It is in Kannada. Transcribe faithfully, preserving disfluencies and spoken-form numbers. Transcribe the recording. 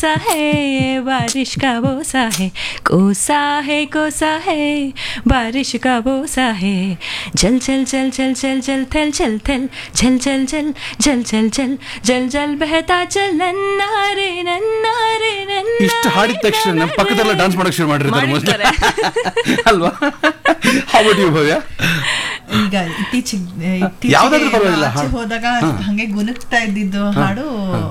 कोसा है ये बारिश का बोसा है कोसा है कोसा है बारिश का बोसा है जल जल जल जल जल जल थल चल थल जल जल जल जल जल जल जल जल बहता चल नन्नारे नन्नारे नन्नारे ಇಷ್ಟು ಹಾಡಿದ ತಕ್ಷಣ ನಮ್ಮ ಪಕ್ಕದಲ್ಲ ಡಾನ್ಸ್ ಮಾಡಕ್ ಶುರು ಮಾಡಿರ್ತಾರೆ ಮಾಡಿರ್ತಾರೆ. ಅಲ್ವಾ? How about you, ಭವ್ಯ? ಈಗ ಇತ್ತೀಚೆಗೆ ಯಾವ್ದಾದ್ರು ಪರವಾಗಿಲ್ಲ, ಆಚೆ ಹಾಡು. ಹೋದಾಗ ಹಂಗೆ ಗುನುಕ್ತಾ ಇದ್ದಿದ್ದು ಹಾಡು